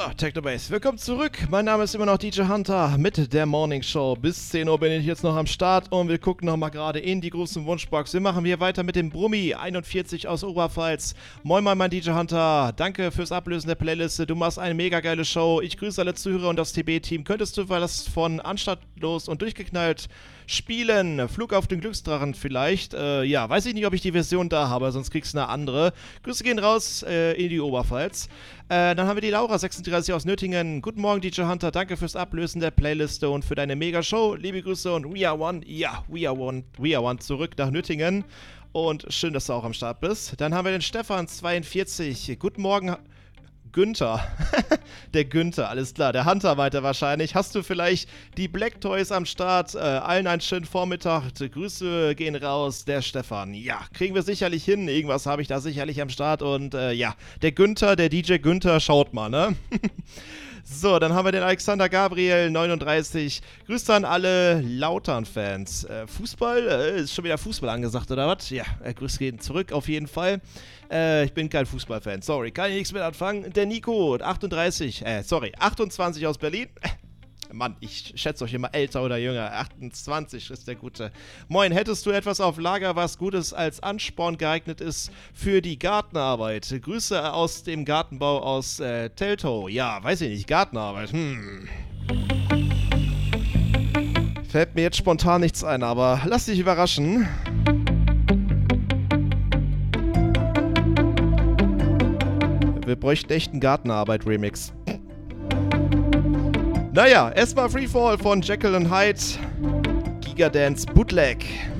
Technobase, willkommen zurück. Mein Name ist immer noch DJ Hunter mit der Morning Show. Bis 10 Uhr bin ich jetzt noch am Start und wir gucken nochmal gerade in die großen Wunschbox. Wir machen hier weiter mit dem Brummi 41 aus Oberpfalz. Moin mein DJ Hunter, danke fürs Ablösen der Playliste. Du machst eine mega geile Show. Ich grüße alle Zuhörer und das TB-Team. Könntest du was von Anstattlos und durchgeknallt spielen? Flug auf den Glücksdrachen vielleicht. Ja, weiß ich nicht, ob ich die Version da habe, sonst kriegst du eine andere. Grüße gehen raus in die Oberpfalz. Dann haben wir die Laura 36 aus Nöttingen. Guten Morgen, DJ Hunter. Danke fürs Ablösen der Playliste und für deine Mega-Show. Liebe Grüße und We Are One. Ja, We Are One zurück nach Nöttingen. Und schön, dass du auch am Start bist. Dann haben wir den Stefan 42. Guten Morgen, Günther. Der Günther, alles klar. Der Hunter weiter wahrscheinlich. Hast du vielleicht die Black Toys am Start? Allen einen schönen Vormittag. Grüße gehen raus, der Stefan. Ja, kriegen wir sicherlich hin. Irgendwas habe ich da sicherlich am Start. Und ja, der Günther, der DJ Günther, schaut mal, ne? So, dann haben wir den Alexander Gabriel, 39. Grüße an alle Lautern-Fans. Fußball? Ist schon wieder Fußball angesagt, oder was? Ja, Grüße gehen zurück, auf jeden Fall. Ich bin kein Fußballfan, sorry, kann ich nichts mit anfangen. Der Nico, 28 aus Berlin. Mann, ich schätze euch immer älter oder jünger. 28 ist der Gute. Moin, hättest du etwas auf Lager, was Gutes als Ansporn geeignet ist für die Gartenarbeit? Grüße aus dem Gartenbau aus Teltow. Ja, weiß ich nicht, Gartenarbeit. Fällt mir jetzt spontan nichts ein, aber lass dich überraschen. Wir bräuchten echt einen Gartenarbeit-Remix. Naja, erstmal Freefall von Jekyll und Hyde. Gigadance Bootleg.